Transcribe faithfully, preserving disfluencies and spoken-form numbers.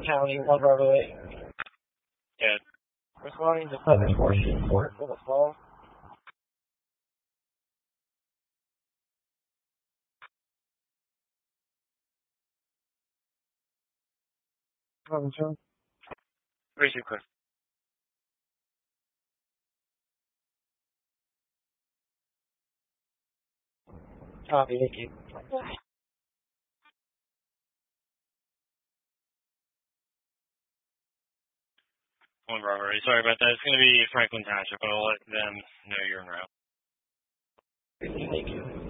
County, one Bravo eight. Yeah. Responding to seven fourteen Fort Philip Falls. Seven two. Where's your question? Copy, thank you. One Bravo eight. Sorry about that. It's going to be Franklin Township, but I'll let them know you're en route. Thank you.